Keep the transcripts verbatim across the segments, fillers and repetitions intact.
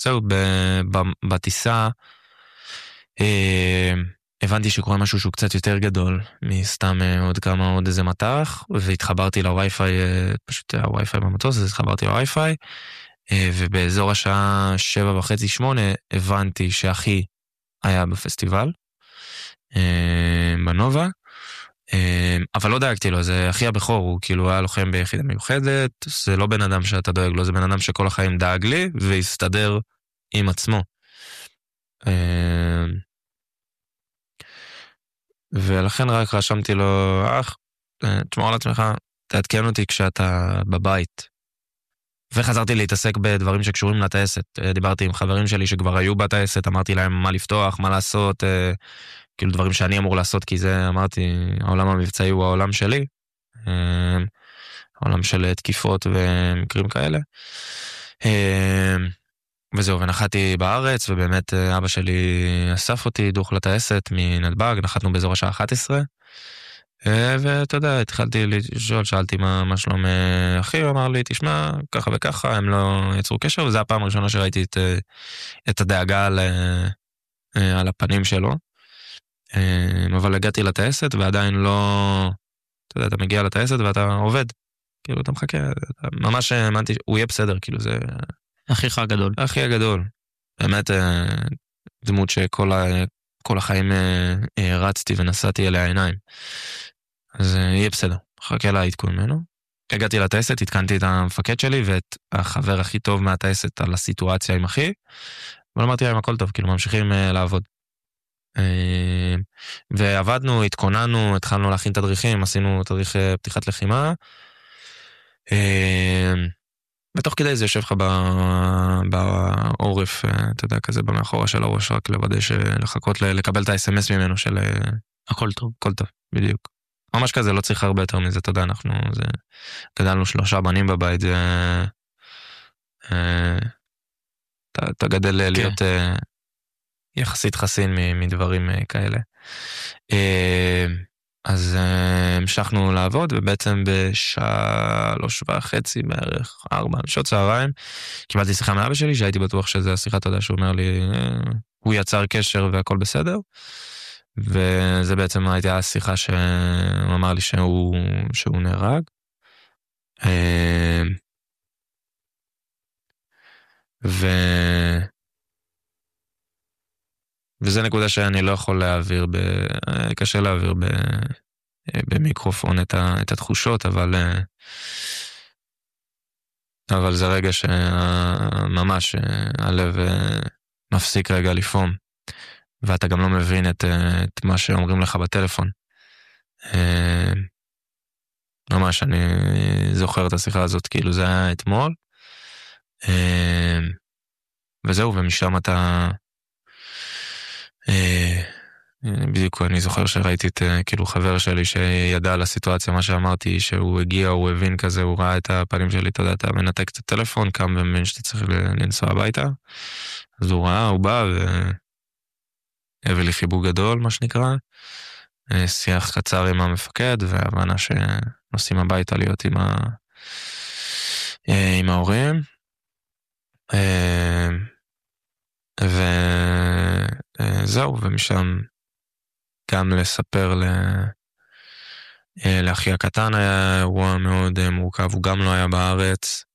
זהו, בטיסה, הבנתי שקורה משהו שהוא קצת יותר גדול, מסתם עוד כמה, עוד איזה מטח, והתחברתי לווי-פיי, פשוט הווי-פיי במטוס, אז התחברתי לווי-פיי, ובאזור השעה שבע וחצי, שמונה, הבנתי שאחי היה בפסטיבל, בנובה, אבל לא דאגתי לו, זה אחי הבכור, הוא כאילו היה לוחם ביחידה מיוחדת, זה לא בן אדם שאתה דואג לו, זה בן אדם שכל החיים דאג לי, והסתדר עם עצמו. ולכן רק רשמתי לו, אח, תשמור על עצמך, תעדכן אותי כשאתה בבית. וחזרתי להתעסק בדברים שקשורים לטייסת. דיברתי עם חברים שלי שכבר היו בטייסת, אמרתי להם מה לפתוח, מה לעשות, כאילו דברים שאני אמור לעשות, כי זה, אמרתי, העולם המבצעי הוא העולם שלי, העולם של תקיפות ומקרים כאלה. וזהו, ונחתי בארץ, ובאמת אבא שלי אסף אותי דוח לטייסת מנתב"ג, נחתנו באזור השעה אחת עשרה, ואתה יודע, התחלתי לשאול, שאלתי מה, מה שלום אחי, הוא אמר לי, תשמע, ככה וככה, הם לא יצרו קשר, וזו הפעם הראשונה שראיתי את, את הדאגה על, על הפנים שלו, אבל הגעתי לטייסת, ועדיין לא, אתה יודע, אתה מגיע לטייסת ואתה עובד, כאילו אתה מחכה, אתה, ממש האמנתי, הוא יהיה בסדר, כאילו זה... אחיך הגדול. אחי הגדול. באמת דמות שכל ה, כל החיים רצתי ונסעתי אליה עיניים. אז יהיה בסדר. חכה לעדכון ממנו. הגעתי לטייסת, התקנתי את המפקד שלי ואת החבר הכי טוב מהטייסת על הסיטואציה עם אחי, אבל אמרתי להם הכל טוב, כאילו ממשיכים לעבוד. ועבדנו, התכוננו, התחלנו להכין תדריכים, עשינו תדריך פתיחת לחימה, ותוך כדי זה יושב לך בעורף, אתה יודע, כזה במאחורה של הראש, רק לוודא שלחכות לקבל את ה-אס אם אס ממנו של הכל טוב. הכל טוב, בדיוק. ממש כזה, לא צריך הרבה יותר מזה, אתה יודע, אנחנו, זה, גדלנו שלושה בנים בבית, זה, אתה, אתה גדל okay. להיות יחסית חסין מדברים כאלה. אז המשכנו לעבוד, ובעצם בשלוש וחצי בערך, ארבע, שעות צהריים, קיבלתי שיחה מאבא שלי, שהייתי בטוח שזה השיחה, אתה יודע, שהוא אומר לי, הוא יצר קשר והכל בסדר, וזה בעצם הייתה השיחה שהוא אמר לי שהוא, שהוא נהרג. ו... וזה נקודה שאני לא יכול להעביר, ב... קשה להעביר ב... במיקרופון את, ה... את התחושות, אבל... אבל זה רגע שממש הלב מפסיק רגע לפעום, ואתה גם לא מבין את, את מה שאומרים לך בטלפון. ממש, אני זוכר את השיחה הזאת, כאילו זה היה אתמול, וזהו, ומשם אתה... בדיוק אני זוכר שראיתי את כאילו חבר שלי שידע על הסיטואציה, מה שאמרתי, שהוא הגיע, הוא הבין כזה, הוא ראה את הפנים שלי, אתה יודע, אתה מנתק את הטלפון, קם ומבין שאתה צריך לנסוע הביתה, אז הוא ראה, הוא בא והביא לי חיבוק גדול, מה שנקרא, שיח קצר עם המפקד, והבנה שנוסעים הביתה להיות עם, ה... עם ההורים, וזהו, ומשם גם לספר ל... לאחי הקטן היה אירוע מאוד מורכב, הוא גם לא היה בארץ,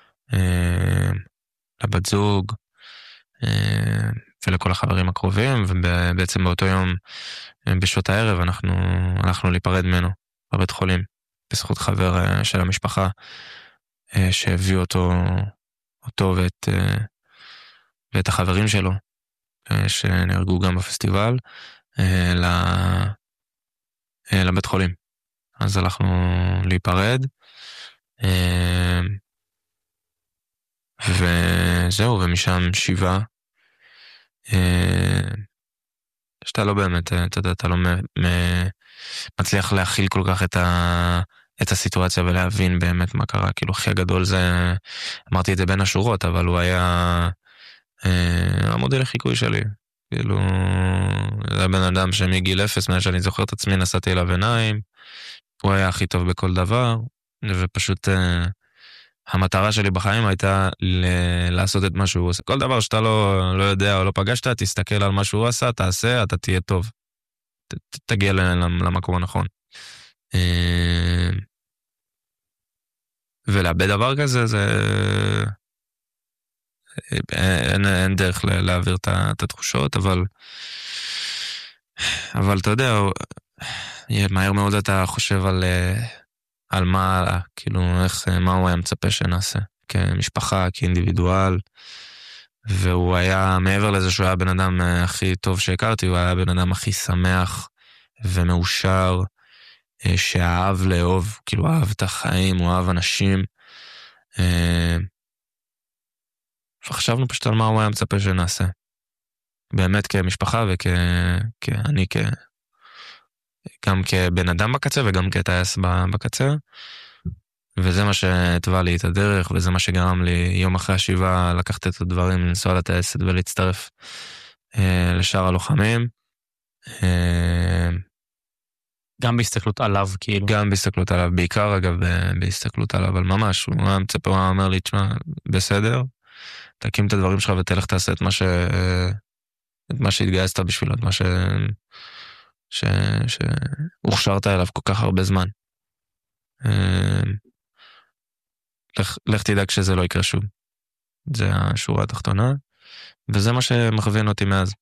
לבת זוג, ולכל החברים הקרובים, ובעצם באותו יום, בשעות הערב, אנחנו הלכנו להיפרד ממנו בבית חולים, בזכות חבר של המשפחה, שהביאו אותו, אותו ואת, ואת החברים שלו, שנהרגו גם בפסטיבל, לבית חולים. אז הלכנו להיפרד, וזהו, ומשם שבעה, שאתה לא באמת, אתה יודע, אתה לא מצליח להכיל כל כך את ה... את הסיטואציה ולהבין באמת מה קרה, כאילו הכי הגדול זה, אמרתי את זה בין השורות, אבל הוא היה אה, המודל החיקוי שלי, כאילו, זה בן אדם שמגיל אפס, מאז שאני זוכר את עצמי, נסעתי אליו עיניים, הוא היה הכי טוב בכל דבר, ופשוט אה, המטרה שלי בחיים הייתה ל- לעשות את מה שהוא עושה. כל דבר שאתה לא, לא יודע או לא פגשת, תסתכל על מה שהוא עשה, תעשה, אתה תהיה טוב. ת, ת, תגיע למקום הנכון. ולאבד דבר כזה, זה... אין, אין דרך להעביר את התחושות, אבל... אבל אתה יודע, מהר מאוד אתה חושב על... על מה, כאילו, איך, מה הוא היה מצפה שנעשה, כמשפחה, כאינדיבידואל, והוא היה, מעבר לזה שהוא היה בן אדם הכי טוב שהכרתי, הוא היה בן אדם הכי שמח ומאושר, שאהב לאהוב, כאילו, אהב את החיים, הוא אהב אנשים, וחשבנו פשוט על מה הוא היה מצפה שנעשה, באמת כמשפחה וכאני, כ... גם כבן אדם בקצה וגם כטייס בקצה, וזה מה שהטבע לי את הדרך, וזה מה שגרם לי יום אחרי השבעה לקחת את הדברים, לנסוע לטייסת ולהצטרף אה, לשאר הלוחמים. אה, גם בהסתכלות עליו, כאילו. גם בהסתכלות עליו, בעיקר אגב בהסתכלות עליו, אבל ממש, הוא היה מצפה, הוא אומר לי, תשמע, בסדר, תקים את הדברים שלך ותלך תעשה את מה ש... את מה שהתגייסת בשבילו, את מה ש... ש... שהוכשרת אליו כל כך הרבה זמן. לך, לך תדאג שזה לא יקרה שוב. זה השורה התחתונה, וזה מה שמכוון אותי מאז.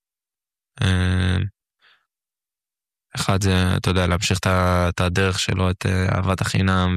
אחד זה, אתה יודע, להמשיך את הדרך שלו, את אהבת החינם,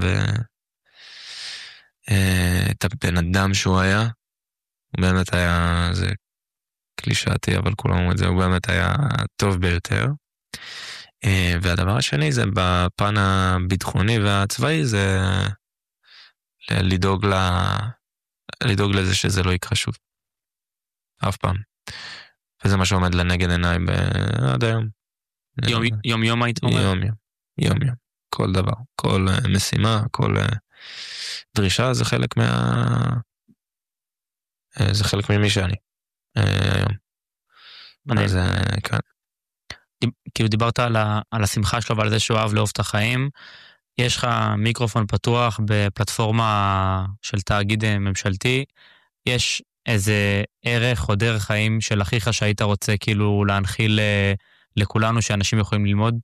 ואת הבן אדם שהוא היה. הוא באמת היה, זה קלישאתי, אבל כולם אומרים את זה, הוא באמת היה טוב ביותר. והדבר השני זה בפן הביטחוני והצבאי, זה לדאוג, ל... לדאוג לזה שזה לא יקרה שוב. אף פעם. וזה מה שעומד לנגד עיניי עד היום. יום יום, יום היית אומר? יום יום. יום יום. כל דבר. כל משימה, כל דרישה, זה חלק מה... זה חלק ממי שאני. היום. אז כן. כאילו דיברת על, ה, על השמחה שלו ועל זה שהוא אוהב לאהוב את החיים, יש לך מיקרופון פתוח בפלטפורמה של תאגיד ממשלתי, יש איזה ערך או דרך חיים של אחיך שהיית רוצה כאילו להנחיל לכולנו שאנשים יכולים ללמוד?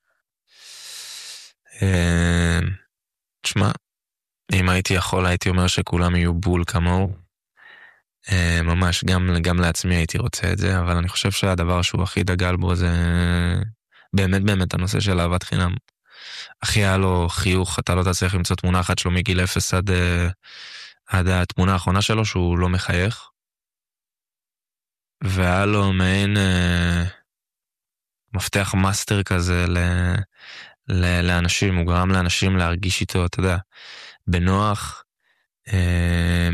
תשמע, אם הייתי יכול הייתי אומר שכולם יהיו בול כמוהו, ממש, גם, גם לעצמי הייתי רוצה את זה, אבל אני חושב שהדבר שהוא הכי דגל בו זה באמת באמת הנושא של אהבת חינם. אחי היה לו חיוך, אתה לא תצליח למצוא תמונה אחת שלו מגיל אפס עד, עד התמונה האחרונה שלו שהוא לא מחייך. והיה לו מעין אה, מפתח מאסטר כזה ל, ל, לאנשים, הוא גרם לאנשים להרגיש איתו, אתה יודע, בנוח, אה,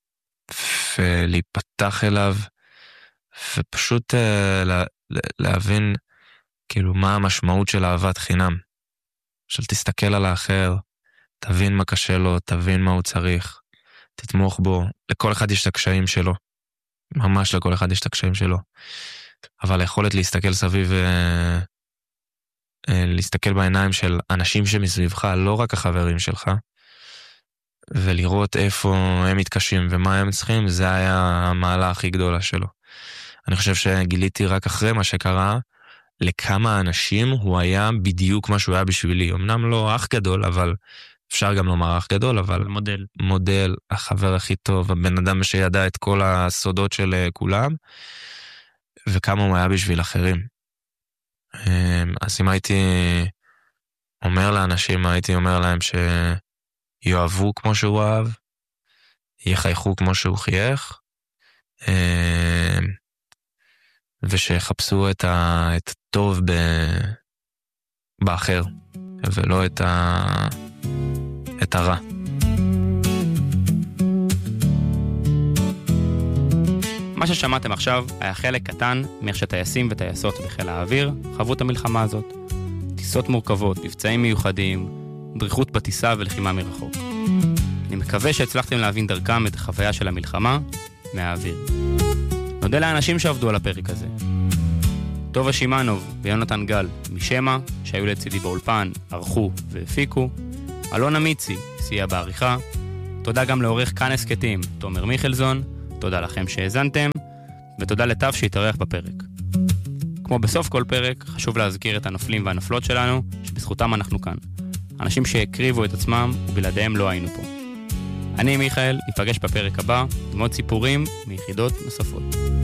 ולהיפתח אליו, ופשוט אה, לה, להבין כאילו מה המשמעות של אהבת חינם. של תסתכל על האחר, תבין מה קשה לו, תבין מה הוא צריך, תתמוך בו. לכל אחד יש את הקשיים שלו. ממש לכל אחד יש את הקשיים שלו. אבל היכולת להסתכל סביב, אה, אה, להסתכל בעיניים של אנשים שמסביבך, לא רק החברים שלך, ולראות איפה הם מתקשים ומה הם צריכים, זה היה המעלה הכי גדולה שלו. אני חושב שגיליתי רק אחרי מה שקרה, לכמה אנשים הוא היה בדיוק מה שהוא היה בשבילי. אמנם לא אח גדול, אבל אפשר גם לומר אח גדול, אבל מודל. מודל, החבר הכי טוב, הבן אדם שידע את כל הסודות של כולם, וכמה הוא היה בשביל אחרים. אז אם הייתי אומר לאנשים, הייתי אומר להם שיואהבו כמו שהוא אהב, יחייכו כמו שהוא חייך, ושיחפשו את ה... את הטוב ב... באחר, ולא את ה... את הרע. מה ששמעתם עכשיו היה חלק קטן מאיך שטייסים וטייסות בחיל האוויר חוו את המלחמה הזאת. טיסות מורכבות, מבצעים מיוחדים, דריכות בטיסה ולחימה מרחוק. אני מקווה שהצלחתם להבין דרכם את החוויה של המלחמה מהאוויר. נודה לאנשים שעבדו על הפרק הזה. טובה שימנוב ויונתן גל משמה, שהיו לצידי באולפן, ערכו והפיקו. אלונה מיצי סייע בעריכה. תודה גם לעורך כאן הסקטים, תומר מיכלזון, תודה לכם שהאזנתם, ותודה לטב שהתארח בפרק. כמו בסוף כל פרק, חשוב להזכיר את הנופלים והנופלות שלנו, שבזכותם אנחנו כאן. אנשים שהקריבו את עצמם, ובלעדיהם לא היינו פה. אני מיכאל, ניפגש בפרק הבא, עם עוד סיפורים מיחידות נוספות.